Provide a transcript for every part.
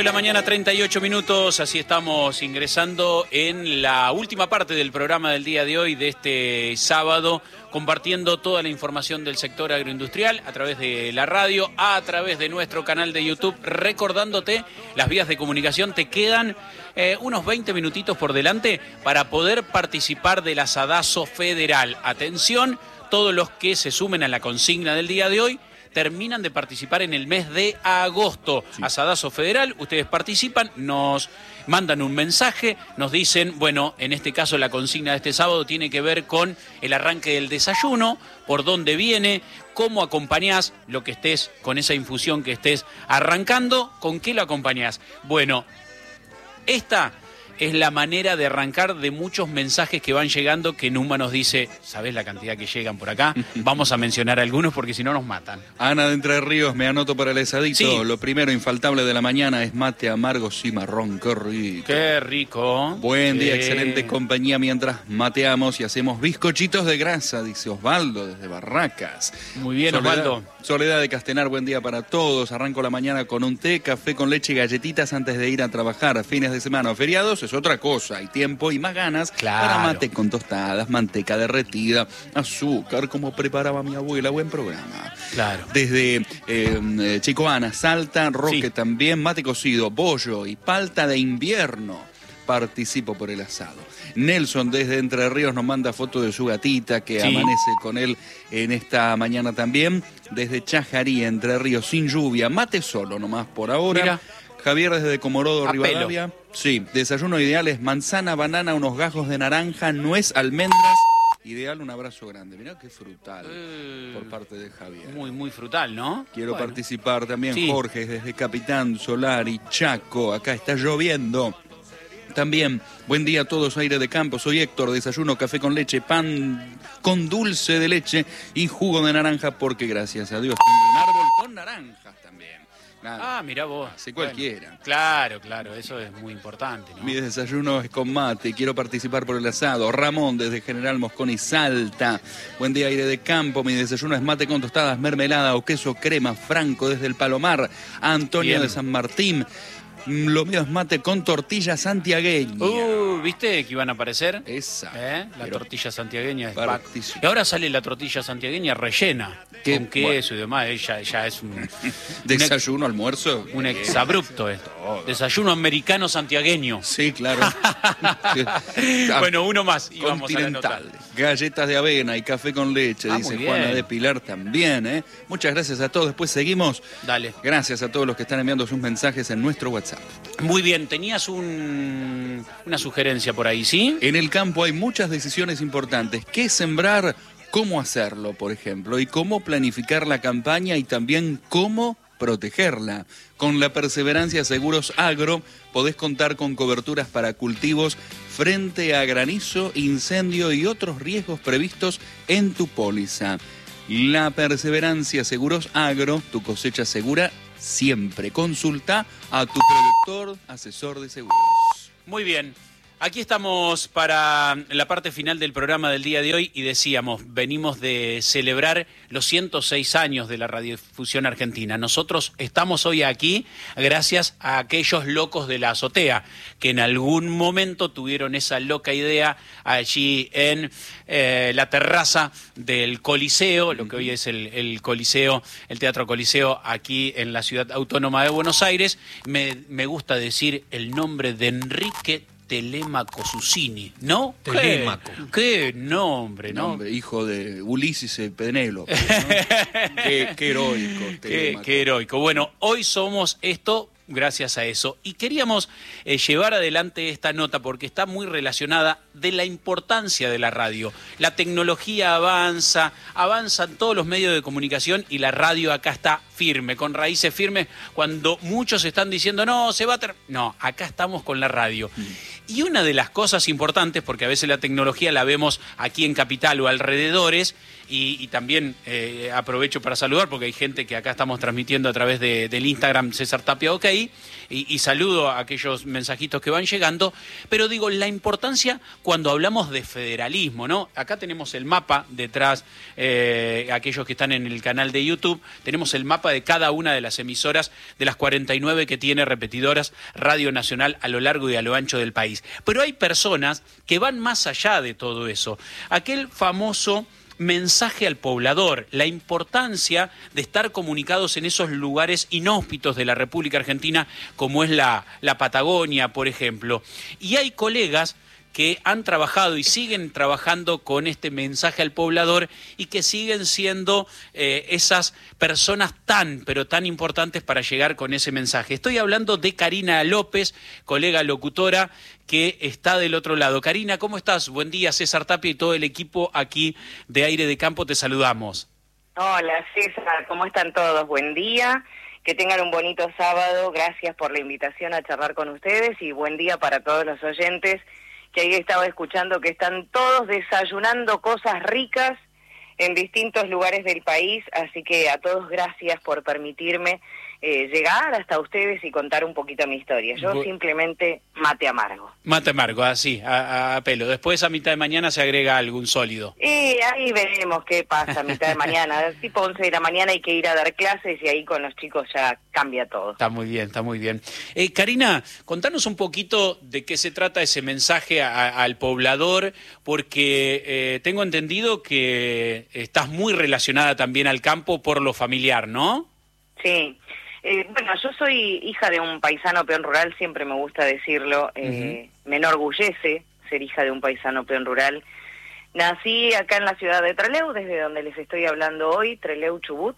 de la mañana, 38 minutos, así estamos ingresando en la última parte del programa del día de hoy, de este sábado, compartiendo toda la información del sector agroindustrial a través de la radio, a través de nuestro canal de YouTube, recordándote las vías de comunicación. Te quedan unos 20 minutitos por delante para poder participar del asadazo federal. Atención, todos los que se sumen a la consigna del día de hoy terminan de participar en el mes de agosto. Sí. Asadazo federal, ustedes participan, nos mandan un mensaje, nos dicen, bueno, en este caso la consigna de este sábado tiene que ver con el arranque del desayuno, por dónde viene, cómo acompañás lo que estés, con esa infusión que estés arrancando, con qué lo acompañás. Bueno, esta es la manera de arrancar de muchos mensajes que van llegando, que Numa nos dice, ¿sabés la cantidad que llegan por acá? Vamos a mencionar algunos porque si no nos matan. Ana de Entre Ríos, me anoto para el asadito. Sí. Lo primero infaltable de la mañana es mate amargo cimarrón. ¡Qué rico! ¡Qué rico! Buen día, excelente compañía mientras mateamos y hacemos bizcochitos de grasa, dice Osvaldo desde Barracas. Muy bien, Osvaldo. Soledad de Castenar, buen día para todos. Arranco la mañana con un té, café con leche y galletitas antes de ir a trabajar. Fines de semana o feriados es otra cosa. Hay tiempo y más ganas para mate con tostadas, manteca derretida, azúcar, como preparaba mi abuela. Buen programa. Claro. Desde Chicoana, Salta, Roque también, mate cocido, bollo y palta de invierno. Participo por el asado. Nelson desde Entre Ríos nos manda foto de su gatita que amanece con él en esta mañana también. Desde Chajarí, Entre Ríos, sin lluvia, mate solo nomás por ahora. Mira. Javier desde Comorodo, Rivadavia. Sí, desayuno ideal es manzana, banana, unos gajos de naranja, nuez, almendras. Ideal, un abrazo grande. Mirá qué frutal por parte de Javier. Muy, muy frutal, ¿no? Quiero participar también. Jorge desde Capitán Solari, Chaco. Acá está lloviendo. También, buen día a todos, aire de campo. Soy Héctor, desayuno, café con leche, pan con dulce de leche y jugo de naranja porque gracias a Dios tengo un árbol con naranjas también. Claro. Mirá vos. Así cualquiera. Bueno, claro, eso es muy importante, ¿no? Mi desayuno es con mate, quiero participar por el asado. Ramón desde General Mosconi, Salta. Buen día, aire de campo. Mi desayuno es mate con tostadas, mermelada o queso crema. Franco desde el Palomar. Antonio de San Martín. Lo mío es mate con tortilla santiagueña. ¿Viste que iban a aparecer? Esa. La tortilla santiagueña es y ahora sale la tortilla santiagueña rellena. Con queso y demás. Ya es un... Desayuno, almuerzo. Un exabrupto esto. Desayuno americano santiagueño. Sí, claro. Bueno, uno más y vamos a la nota. Galletas de avena y café con leche, dice Juana de Pilar también. Muchas gracias a todos. Después seguimos. Dale. Gracias a todos los que están enviando sus mensajes en nuestro WhatsApp. Muy bien, tenías una sugerencia por ahí, ¿sí? En el campo hay muchas decisiones importantes. ¿Qué sembrar? ¿Cómo hacerlo, por ejemplo? Y cómo planificar la campaña y también cómo protegerla. Con la Perseverancia Seguros Agro podés contar con coberturas para cultivos frente a granizo, incendio y otros riesgos previstos en tu póliza. La Perseverancia Seguros Agro, tu cosecha segura siempre. Consulta a tu productor, asesor de seguros. Muy bien. Aquí estamos para la parte final del programa del día de hoy y decíamos, venimos de celebrar los 106 años de la radiodifusión argentina. Nosotros estamos hoy aquí gracias a aquellos locos de la azotea que en algún momento tuvieron esa loca idea allí en la terraza del Coliseo, lo que hoy es el Coliseo, el Teatro Coliseo aquí en la Ciudad Autónoma de Buenos Aires. Me gusta decir el nombre de Enrique Telemaco Susini, ¿no? Telemaco. ¿Qué nombre, no? Hijo de Ulises Penélope, ¿no? qué heroico. Qué heroico. Bueno, hoy somos esto gracias a eso. Y queríamos llevar adelante esta nota porque está muy relacionada de la importancia de la radio. La tecnología avanzan todos los medios de comunicación y la radio acá está firme, con raíces firmes, cuando muchos están diciendo, no, se va a... No, acá estamos con la radio. Y una de las cosas importantes, porque a veces la tecnología la vemos aquí en Capital o alrededores, y también aprovecho para saludar porque hay gente que acá estamos transmitiendo a través del Instagram César Tapia OK, y saludo a aquellos mensajitos que van llegando, pero digo, la importancia cuando hablamos de federalismo, ¿no? Acá tenemos el mapa detrás, aquellos que están en el canal de YouTube, tenemos el mapa de cada una de las emisoras, de las 49 que tiene repetidoras Radio Nacional a lo largo y a lo ancho del país. Pero hay personas que van más allá de todo eso. Aquel famoso mensaje al poblador, la importancia de estar comunicados en esos lugares inhóspitos de la República Argentina, como es la Patagonia, por ejemplo. Y hay colegas que han trabajado y siguen trabajando con este mensaje al poblador y que siguen siendo esas personas pero tan importantes para llegar con ese mensaje. Estoy hablando de Karina López, colega locutora, que está del otro lado. Karina, ¿cómo estás? Buen día, César Tapia y todo el equipo aquí de Aire de Campo, te saludamos. Hola, César, ¿cómo están todos? Buen día, que tengan un bonito sábado, gracias por la invitación a charlar con ustedes y buen día para todos los oyentes que ahí estaba escuchando que están todos desayunando cosas ricas en distintos lugares del país, así que a todos gracias por permitirme llegar hasta ustedes y contar un poquito mi historia. Yo simplemente mate amargo. Mate amargo, así, a pelo. Después a mitad de mañana se agrega algún sólido. Y ahí veremos qué pasa a mitad de mañana. Tipo 11 de la mañana hay que ir a dar clases y ahí con los chicos ya cambia todo. Está muy bien, está muy bien. Karina, contanos un poquito de qué se trata ese mensaje al poblador, porque tengo entendido que estás muy relacionada también al campo por lo familiar, ¿no? Sí. Bueno, yo soy hija de un paisano peón rural, siempre me gusta decirlo, me enorgullece ser hija de un paisano peón rural. Nací acá en la ciudad de Trelew, desde donde les estoy hablando hoy, Trelew, Chubut,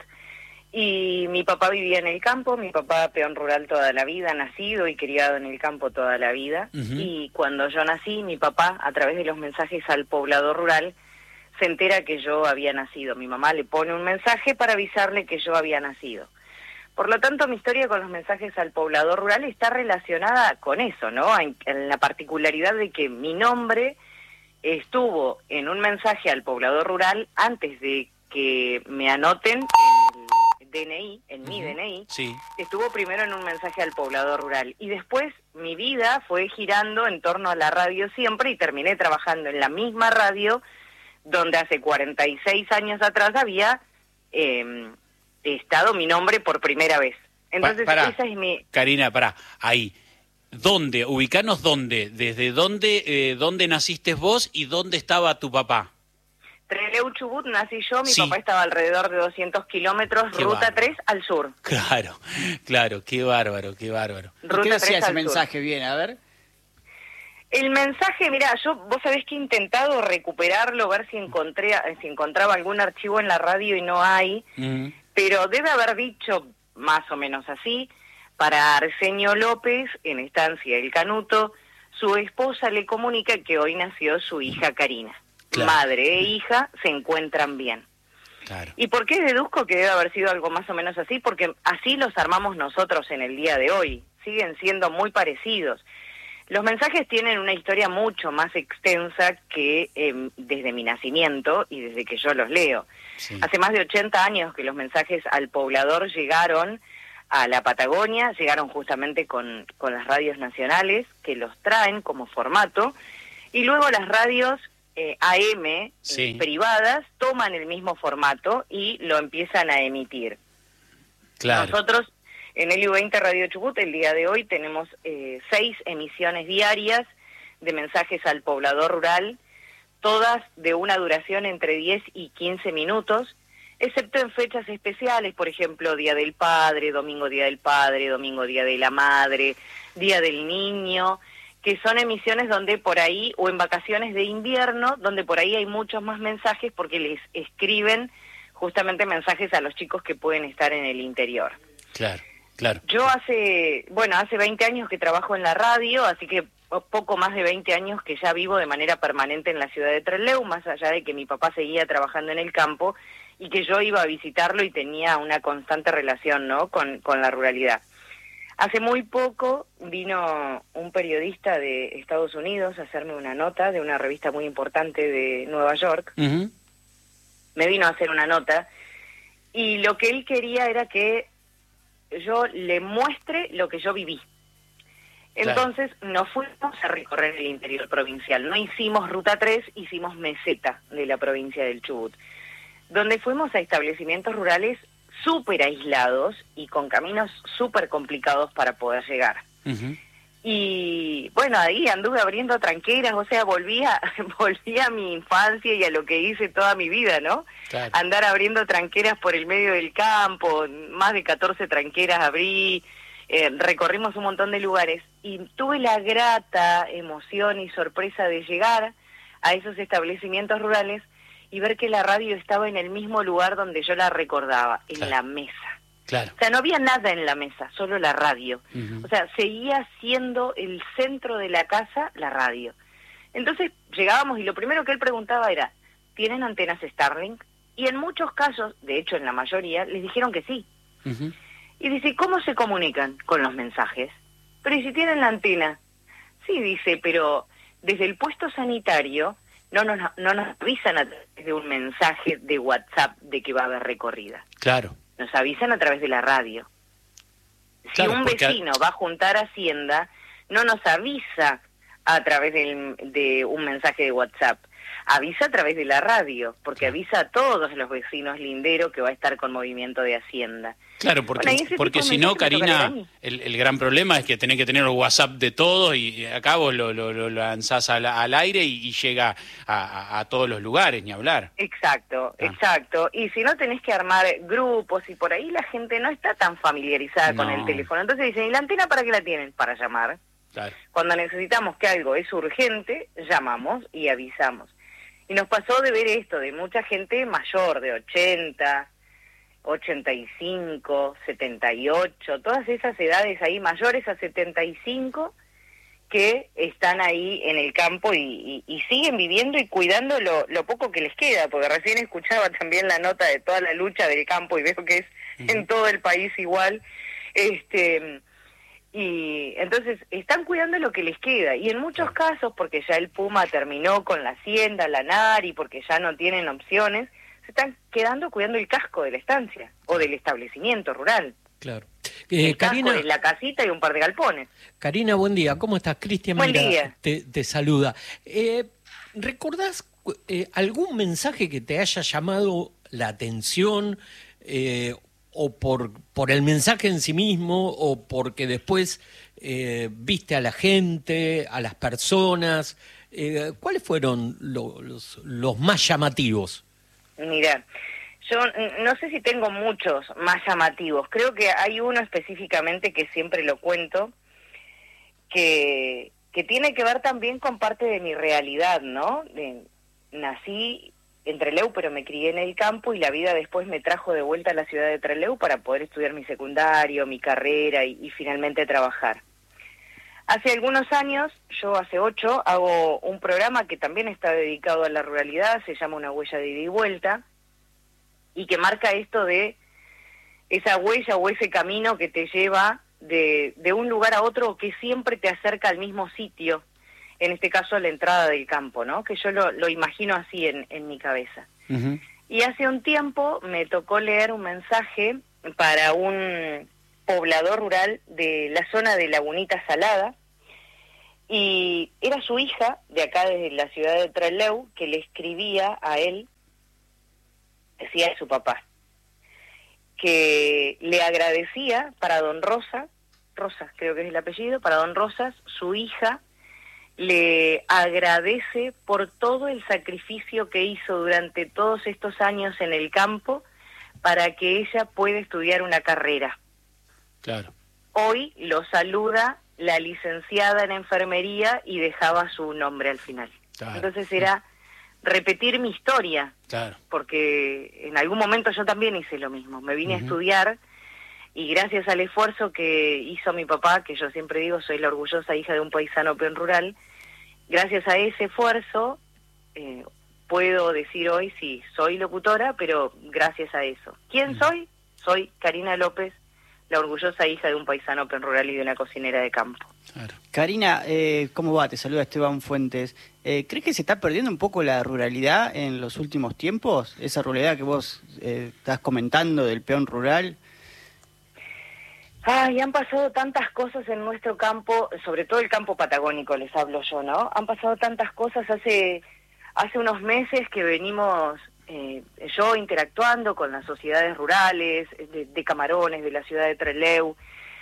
y mi papá vivía en el campo, mi papá peón rural toda la vida, nacido y criado en el campo toda la vida, y cuando yo nací, mi papá, a través de los mensajes al poblador rural, se entera que yo había nacido. Mi mamá le pone un mensaje para avisarle que yo había nacido. Por lo tanto, mi historia con los mensajes al poblador rural está relacionada con eso, ¿no? En la particularidad de que mi nombre estuvo en un mensaje al poblador rural antes de que me anoten en el DNI, en mi DNI. Sí. Estuvo primero en un mensaje al poblador rural. Y después mi vida fue girando en torno a la radio siempre y terminé trabajando en la misma radio donde hace 46 años atrás había estado mi nombre por primera vez. Entonces, esa es mi... Karina, pará, ahí. ¿Dónde? Ubicanos dónde. ¿Desde dónde naciste vos y dónde estaba tu papá? Trelew, Chubut, nací yo, mi papá estaba alrededor de 200 kilómetros, ruta 3 al sur. Claro, claro, qué bárbaro, qué bárbaro. ¿Qué decía ese mensaje bien? A ver. El mensaje, mira, vos sabés que he intentado recuperarlo, ver si encontraba algún archivo en la radio y no hay, pero debe haber dicho más o menos así: para Arsenio López, en estancia El Canuto, su esposa le comunica que hoy nació su hija Karina. Claro. Madre e hija se encuentran bien. Claro. ¿Y por qué deduzco que debe haber sido algo más o menos así? Porque así los armamos nosotros en el día de hoy, siguen siendo muy parecidos. Los mensajes tienen una historia mucho más extensa que desde mi nacimiento y desde que yo los leo. Sí. Hace más de 80 años que los mensajes al poblador llegaron a la Patagonia, llegaron justamente con las radios nacionales que los traen como formato, y luego las radios AM privadas toman el mismo formato y lo empiezan a emitir. Claro. Nosotros en el LU20 Radio Chubut, el día de hoy, tenemos 6 emisiones diarias de mensajes al poblador rural, todas de una duración entre 10 y 15 minutos, excepto en fechas especiales, por ejemplo, Día del Padre, Domingo Día del Padre, Domingo Día de la Madre, Día del Niño, que son emisiones donde por ahí, o en vacaciones de invierno, donde por ahí hay muchos más mensajes porque les escriben justamente mensajes a los chicos que pueden estar en el interior. Claro. Claro. Yo hace 20 años que trabajo en la radio, así que poco más de 20 años que ya vivo de manera permanente en la ciudad de Trelew, más allá de que mi papá seguía trabajando en el campo y que yo iba a visitarlo y tenía una constante relación, ¿no?, con la ruralidad. Hace muy poco vino un periodista de Estados Unidos a hacerme una nota de una revista muy importante de Nueva York, me vino a hacer una nota, y lo que él quería era que yo le muestre lo que yo viví. Entonces nos fuimos a recorrer el interior provincial. No hicimos Ruta 3, hicimos meseta de la provincia del Chubut, donde fuimos a establecimientos rurales súper aislados y con caminos súper complicados para poder llegar. Y bueno, ahí anduve abriendo tranqueras, o sea, volví a mi infancia y a lo que hice toda mi vida, ¿no? Claro. Andar abriendo tranqueras por el medio del campo, más de 14 tranqueras abrí, recorrimos un montón de lugares y tuve la grata emoción y sorpresa de llegar a esos establecimientos rurales y ver que la radio estaba en el mismo lugar donde yo la recordaba, en la mesa. Claro. O sea, no había nada en la mesa, solo la radio. O sea, seguía siendo el centro de la casa la radio. Entonces llegábamos y lo primero que él preguntaba era, ¿tienen antenas Starlink? Y en muchos casos, de hecho en la mayoría, les dijeron que sí. Y dice, ¿cómo se comunican con los mensajes? Pero ¿y si tienen la antena? Sí, dice, pero desde el puesto sanitario no nos avisan a través de un mensaje de WhatsApp de que va a haber recorrida. Claro. Nos avisan a través de la radio. Claro, si un vecino va a juntar Hacienda, no nos avisa a través de un mensaje de WhatsApp. Avisa a través de la radio, porque avisa a todos los vecinos linderos que va a estar con movimiento de Hacienda. Claro, porque si no, Karina, el gran problema es que tenés que tener el WhatsApp de todos y acá vos lo lanzás al aire y llega a todos los lugares, ni hablar. Exacto. Y si no, tenés que armar grupos y por ahí la gente no está tan familiarizada con el teléfono. Entonces dicen, ¿y la antena para qué la tienen? Para llamar. Claro. Cuando necesitamos que algo es urgente, llamamos y avisamos. Y nos pasó de ver esto, de mucha gente mayor, de 80, 85, 78, todas esas edades ahí mayores a 75 que están ahí en el campo y siguen viviendo y cuidando lo poco que les queda, porque recién escuchaba también la nota de toda la lucha del campo y veo que es en todo el país igual, y entonces están cuidando lo que les queda, y en muchos casos, porque ya el Puma terminó con la hacienda, la NAR, y porque ya no tienen opciones, se están quedando cuidando el casco de la estancia, o del establecimiento rural. Claro. Karina, casco es la casita y un par de galpones. Karina, buen día, ¿cómo estás? Cristian Mira te saluda. ¿Recordás algún mensaje que te haya llamado la atención, o por el mensaje en sí mismo, o porque después viste a la gente, a las personas? ¿Cuáles fueron los más llamativos? Mira, yo no sé si tengo muchos más llamativos. Creo que hay uno específicamente que siempre lo cuento, que tiene que ver también con parte de mi realidad, ¿no? Nací en Trelew, pero me crié en el campo y la vida después me trajo de vuelta a la ciudad de Trelew para poder estudiar mi secundario, mi carrera y finalmente trabajar. Hace algunos años, yo hace 8, hago un programa que también está dedicado a la ruralidad, se llama Una huella de ida y vuelta, y que marca esto de esa huella o ese camino que te lleva de un lugar a otro, que siempre te acerca al mismo sitio, en este caso a la entrada del campo, ¿no? Que yo lo imagino así en mi cabeza. Y hace un tiempo me tocó leer un mensaje para un poblador rural de la zona de Lagunita Salada, y era su hija, de acá desde la ciudad de Trelew, que le escribía a él, decía a su papá, que le agradecía para don Rosas creo que es el apellido, para don Rosas, su hija, le agradece por todo el sacrificio que hizo durante todos estos años en el campo para que ella pueda estudiar una carrera. Claro. Hoy lo saluda la licenciada en enfermería y dejaba su nombre al final. Claro. Entonces era repetir mi historia, claro, porque en algún momento yo también hice lo mismo. Me vine a estudiar y gracias al esfuerzo que hizo mi papá, que yo siempre digo, soy la orgullosa hija de un paisano peón rural, gracias a ese esfuerzo puedo decir hoy, sí, soy locutora, pero gracias a eso. ¿Quién soy? Soy Karina López, la orgullosa hija de un paisano peón rural y de una cocinera de campo. Claro. Karina, ¿cómo va? Te saluda Esteban Fuentes. ¿Crees que se está perdiendo un poco la ruralidad en los últimos tiempos? Esa ruralidad que vos estás comentando del peón rural. Ay, han pasado tantas cosas en nuestro campo, sobre todo el campo patagónico, les hablo yo, ¿no? Han pasado tantas cosas hace unos meses que venimos yo interactuando con las sociedades rurales, de Camarones, de la ciudad de Trelew,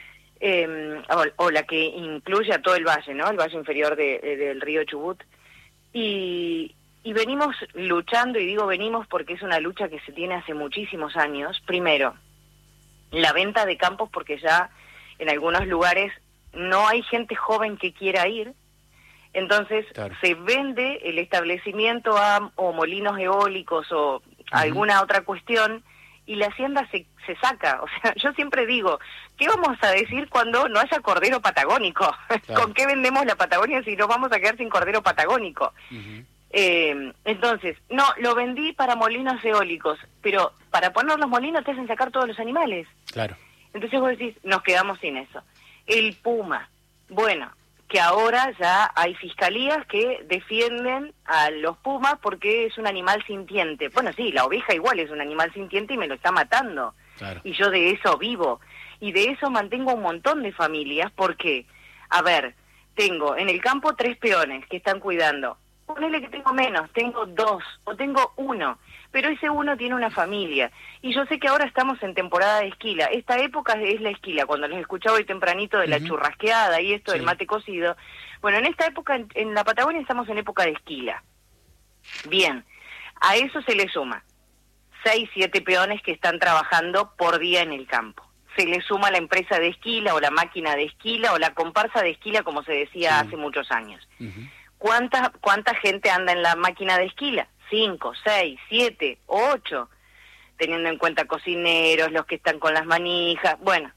o la que incluye a todo el valle, ¿no? El valle inferior del río Chubut. Y venimos luchando, y digo venimos porque es una lucha que se tiene hace muchísimos años. Primero, la venta de campos, porque ya en algunos lugares no hay gente joven que quiera ir, entonces claro, se vende el establecimiento o molinos eólicos o alguna otra cuestión, y la hacienda se saca. O sea, yo siempre digo, ¿qué vamos a decir cuando no haya cordero patagónico? Claro. ¿Con qué vendemos la Patagonia si nos vamos a quedar sin cordero patagónico? Entonces, no, lo vendí para molinos eólicos, pero para poner los molinos te hacen sacar todos los animales. Claro. Entonces vos decís, nos quedamos sin eso. El puma, bueno, que ahora ya hay fiscalías que defienden a los pumas porque es un animal sintiente. Bueno, sí, la oveja igual es un animal sintiente y me lo está matando. Claro. Y yo de eso vivo. Y de eso mantengo un montón de familias porque, a ver, tengo en el campo 3 peones que están cuidando. Ponele que tengo menos, tengo 2 o tengo 1, pero ese 1 tiene una familia. Y yo sé que ahora estamos en temporada de esquila. Esta época es la esquila, cuando les escuchaba hoy tempranito de la churrasqueada y esto del mate cocido. Bueno, en esta época, en la Patagonia estamos en época de esquila. Bien, a eso se le suma 6, 7 peones que están trabajando por día en el campo. Se le suma la empresa de esquila o la máquina de esquila o la comparsa de esquila, como se decía hace muchos años. ¿Cuánta gente anda en la máquina de esquila? 5, 6, 7, 8, teniendo en cuenta cocineros, los que están con las manijas, bueno,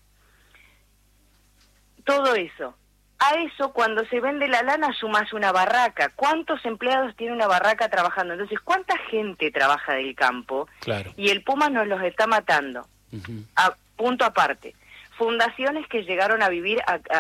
todo eso. A eso, cuando se vende la lana, sumas una barraca. ¿Cuántos empleados tiene una barraca trabajando? Entonces, ¿cuánta gente trabaja del campo? Claro. Y el puma nos los está matando. Punto aparte. Fundaciones que llegaron a vivir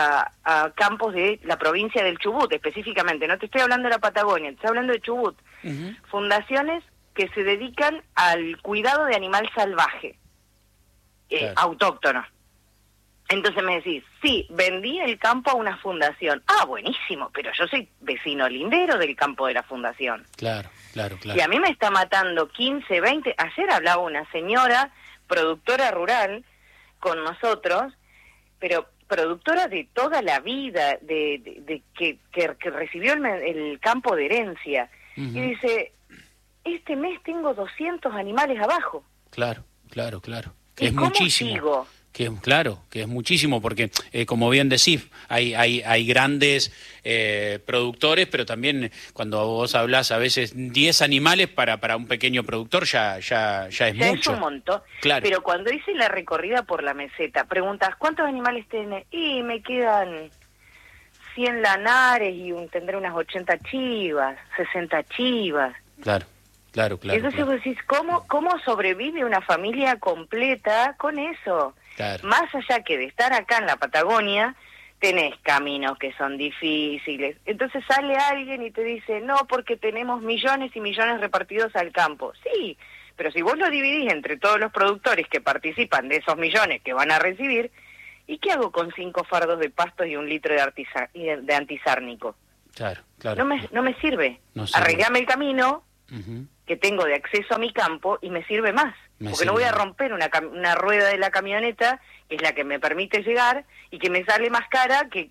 a campos de la provincia del Chubut, específicamente. No te estoy hablando de la Patagonia, te estoy hablando de Chubut. Fundaciones que se dedican al cuidado de animal salvaje, claro, autóctono. Entonces me decís, sí, vendí el campo a una fundación. Ah, buenísimo, pero yo soy vecino lindero del campo de la fundación. Claro. Y a mí me está matando 15, 20... Ayer hablaba una señora, productora rural, con nosotros, pero productora de toda la vida, que recibió el campo de herencia, y dice, este mes tengo 200 animales abajo. Claro. Que es muchísimo. Sigo? Claro, que es muchísimo, porque como bien decís, hay grandes productores, pero también cuando vos hablás a veces 10 animales para un pequeño productor ya es mucho. Es un montón, claro. Pero cuando hice la recorrida por la meseta, preguntas, ¿cuántos animales tenés? Y me quedan 100 lanares y tendré unas 80 chivas, 60 chivas. Claro. Entonces vos decís, ¿cómo sobrevive una familia completa con eso? Claro. Más allá que de estar acá en la Patagonia, tenés caminos que son difíciles. Entonces sale alguien y te dice, no, porque tenemos millones y millones repartidos al campo. Sí, pero si vos lo dividís entre todos los productores que participan de esos millones que van a recibir, ¿y qué hago con 5 fardos de pastos y 1 litro de antisárnico? Claro. No me sirve. Arreglame el camino que tengo de acceso a mi campo y me sirve más. Porque no voy a romper una rueda de la camioneta, que es la que me permite llegar, y que me sale más cara que...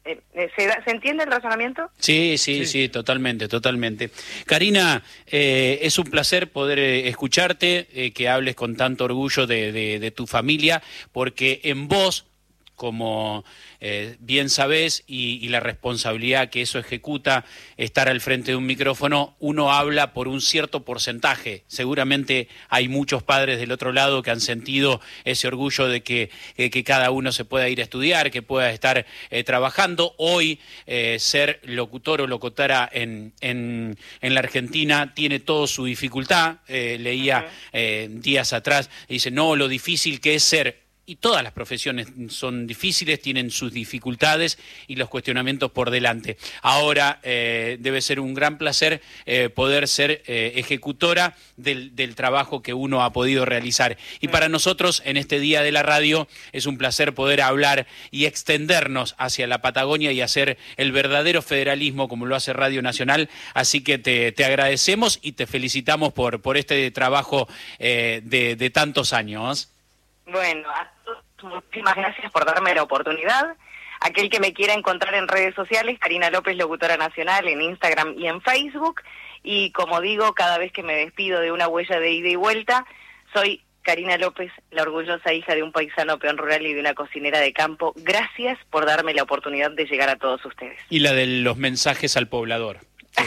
¿Se entiende el razonamiento? Sí, totalmente. Karina, es un placer poder escucharte, que hables con tanto orgullo de tu familia, porque en vos, como bien sabés, y la responsabilidad que eso ejecuta, estar al frente de un micrófono, uno habla por un cierto porcentaje. Seguramente hay muchos padres del otro lado que han sentido ese orgullo de que cada uno se pueda ir a estudiar, que pueda estar trabajando. Hoy ser locutor o locutora en la Argentina tiene toda su dificultad. Leía días atrás, dice, no, lo difícil que es ser y todas las profesiones son difíciles, tienen sus dificultades y los cuestionamientos por delante. Ahora debe ser un gran placer poder ser ejecutora del trabajo que uno ha podido realizar. Y para nosotros, en este día de la radio, es un placer poder hablar y extendernos hacia la Patagonia y hacer el verdadero federalismo como lo hace Radio Nacional. Así que te agradecemos y te felicitamos por este trabajo de tantos años. Bueno, a todos muchísimas gracias por darme la oportunidad. Aquel que me quiera encontrar en redes sociales, Karina López, locutora nacional, en Instagram y en Facebook. Y como digo, cada vez que me despido de una huella de ida y vuelta, soy Karina López, la orgullosa hija de un paisano peón rural y de una cocinera de campo. Gracias por darme la oportunidad de llegar a todos ustedes. Y la de los mensajes al poblador.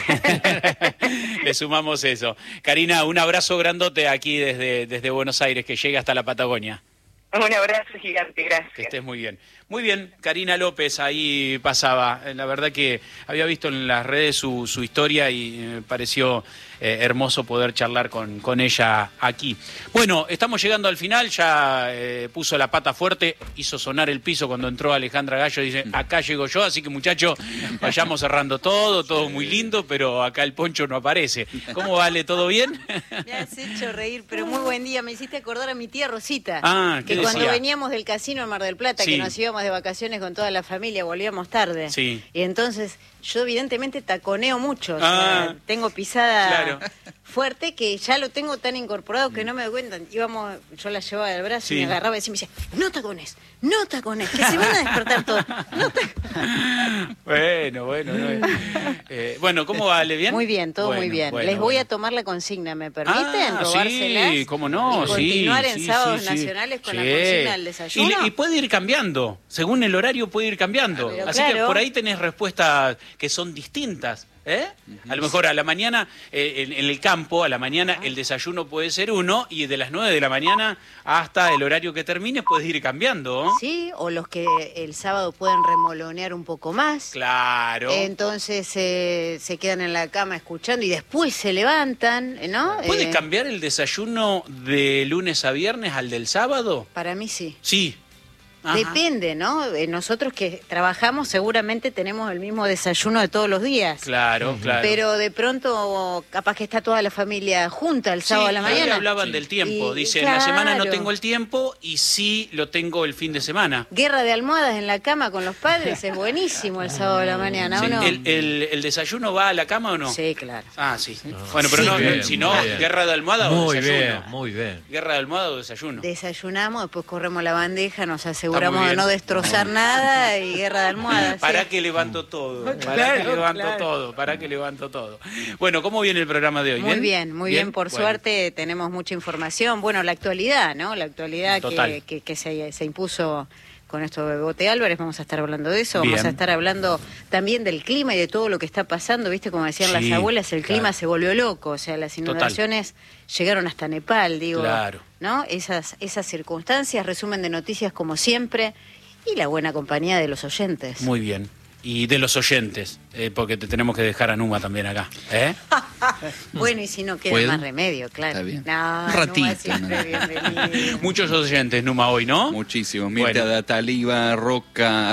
Le sumamos eso. Karina, un abrazo grandote aquí desde Buenos Aires, que llega hasta la Patagonia. Un abrazo gigante, gracias. Que estés muy bien. Muy bien, Karina López ahí pasaba. La verdad que había visto en las redes su historia y me pareció hermoso poder charlar con ella aquí. Bueno, estamos llegando al final, ya puso la pata fuerte, hizo sonar el piso cuando entró Alejandra Gallo, dice, acá llego yo, así que muchachos, vayamos cerrando todo muy lindo, pero acá el poncho no aparece. ¿Cómo vale? ¿Todo bien? Me has hecho reír, pero muy buen día. Me hiciste acordar a mi tía Rosita, ¿qué que cuando decía? Veníamos del casino en Mar del Plata, Sí. que nos íbamos de vacaciones con toda la familia, volvíamos tarde. Sí. Y entonces yo evidentemente taconeo mucho, o sea, tengo pisada fuerte que ya lo tengo tan incorporado que no me doy cuenta. Yo la llevaba del brazo y me agarraba y me decía, no tacones, que se van a despertar todos. No Bueno. Bueno, ¿cómo vale? ¿Bien? Muy bien, todo muy bien. Les voy a tomar la consigna, ¿me permiten? Robárselas. Sí, cómo no, y continuar en sábados sí. nacionales con la consigna del desayuno. Y puede ir cambiando, según el horario puede ir cambiando. Pero así que por ahí tenés respuestas que son distintas. A lo mejor a la mañana, en el campo, a la mañana el desayuno puede ser uno y de las 9 de la mañana hasta el horario que termine puedes ir cambiando. Sí, o los que el sábado pueden remolonear un poco más. Claro. Entonces se quedan en la cama escuchando y después se levantan, ¿no? ¿Puede cambiar el desayuno de lunes a viernes al del sábado? Para mí sí. Sí. Ajá. Depende, ¿no? Nosotros que trabajamos seguramente tenemos el mismo desayuno de todos los días. Claro. Pero de pronto capaz que está toda la familia junta el sábado a la mañana. Hablaban del tiempo. Dice, claro. en la semana no tengo el tiempo y sí lo tengo el fin de semana. Guerra de almohadas en la cama con los padres es buenísimo el sábado a la mañana, ¿o no? ¿El desayuno va a la cama o no? Sí, claro. Sí. Bueno, pero si no, guerra de almohada o desayuno. Muy bien. Guerra de almohada o desayuno. Desayunamos, después corremos la bandeja, nos aseguramos de no destrozar nada y guerra de almohadas. ¿Para qué levanto todo? ¿Para qué levanto todo? Bueno, ¿cómo viene el programa de hoy? Muy bien. Por suerte tenemos mucha información. Bueno, la actualidad, ¿no? La actualidad que se impuso con esto de Bote Álvarez, vamos a estar hablando de eso. Vamos a estar hablando también del clima y de todo lo que está pasando. ¿Viste? Como decían las abuelas, el clima se volvió loco. O sea, las inundaciones llegaron hasta Nepal, digo. Claro. ¿No? Esas circunstancias, resumen de noticias como siempre y la buena compañía de los oyentes. Muy bien. Y de los oyentes, porque te tenemos que dejar a Numa también acá. Bueno, y si no queda más remedio, claro. Está bien. No, un ratito. Numa siempre bienvenido. Muchos oyentes, Numa, hoy, ¿no? Muchísimos. Mirta de Ataliva, Roca,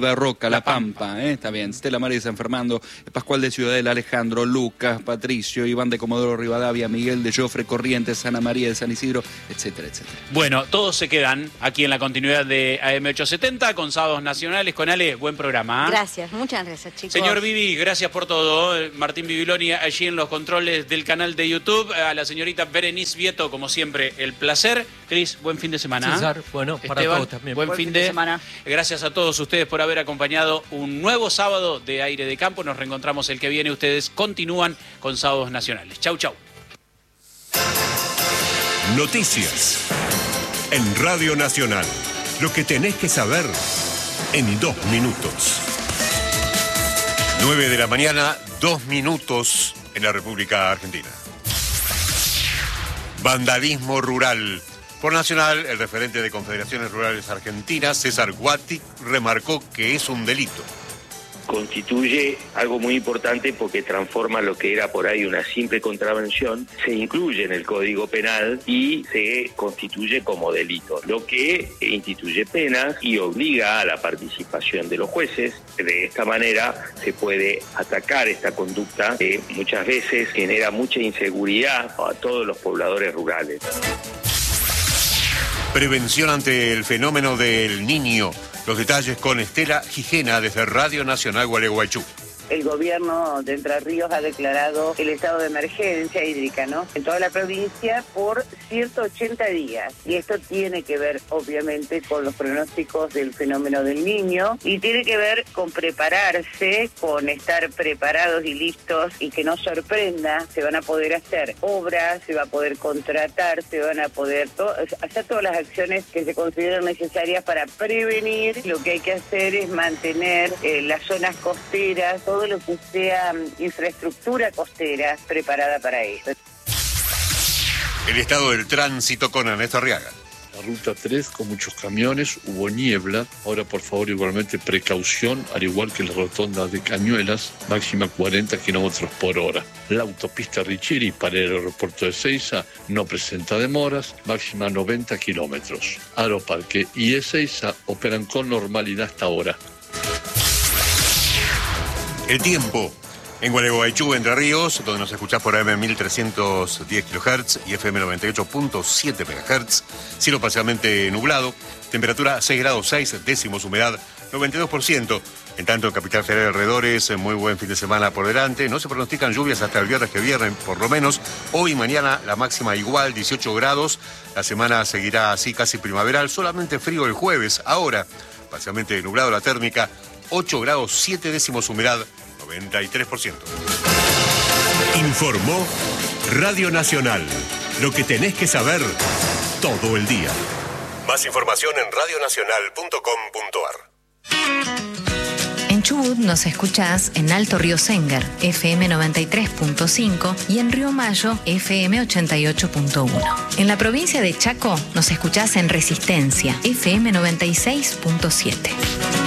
La Pampa. Está bien. Stella María de San Fernando, Pascual de Ciudadela, Alejandro, Lucas, Patricio, Iván de Comodoro Rivadavia, Miguel de Jofre, Corrientes, Ana María de San Isidro, etcétera, etcétera. Bueno, todos se quedan aquí en la continuidad de AM870 con Sábados Nacionales. Con Ale, buen programa. Gracias. Muchas gracias, chicos. Señor Vivi, gracias por todo. Martín Bibiloni allí en los controles del canal de YouTube. A la señorita Berenice Vieto, como siempre, el placer. Cris, buen fin de semana. César, bueno, para Esteban, todos también. Buen fin de semana. Gracias a todos ustedes por haber acompañado un nuevo sábado de Aire de Campo. Nos reencontramos el que viene. Ustedes continúan con Sábados Nacionales. Chau, chau. Noticias en Radio Nacional. Lo que tenés que saber en 2 minutos. 9 de la mañana, 2 minutos en la República Argentina. Vandalismo rural. Por Nacional, el referente de Confederaciones Rurales Argentinas, César Guati, remarcó que es un delito. constituye algo muy importante porque transforma lo que era por ahí una simple contravención, se incluye en el Código Penal y se constituye como delito, lo que instituye penas y obliga a la participación de los jueces. De esta manera se puede atacar esta conducta que muchas veces genera mucha inseguridad a todos los pobladores rurales. Prevención ante el fenómeno del Niño. Los detalles con Estela Gijena desde Radio Nacional Gualeguaychú. El gobierno de Entre Ríos ha declarado el estado de emergencia hídrica, ¿no?, en toda la provincia por 180 días. Y esto tiene que ver, obviamente, con los pronósticos del fenómeno del Niño y tiene que ver con prepararse, con estar preparados y listos y que no sorprenda. Se van a poder hacer obras, se va a poder contratar, se van a poder hacer todas las acciones que se consideran necesarias para prevenir. Lo que hay que hacer es mantener las zonas costeras, todo lo que sea infraestructura costera preparada para eso. El estado del tránsito con Ernesto Arriaga. La ruta 3 con muchos camiones, hubo niebla. Ahora, por favor, igualmente precaución, al igual que la rotonda de Cañuelas, máxima 40 kilómetros por hora. La autopista Richieri para el aeropuerto de Ezeiza no presenta demoras, máxima 90 kilómetros. Aeroparque y Ezeiza operan con normalidad hasta ahora. El tiempo en Gualeguaychú, Entre Ríos, donde nos escuchás por AM 1310 kHz y FM 98.7 MHz. Cielo parcialmente nublado, temperatura 6 grados 6 décimos, humedad 92%. En tanto, en Capital Federal y alrededores, muy buen fin de semana por delante. No se pronostican lluvias hasta el viernes que viene, por lo menos. Hoy y mañana la máxima igual, 18 grados. La semana seguirá así, casi primaveral. Solamente frío el jueves. Ahora, parcialmente nublado la térmica. 8 grados 7 décimos, humedad 93%. Informó Radio Nacional. Lo que tenés que saber todo el día. Más información en radionacional.com.ar. En Chubut nos escuchás en Alto Río Sengar, FM 93.5 y en Río Mayo, FM 88.1. En la provincia de Chaco nos escuchás en Resistencia, FM 96.7.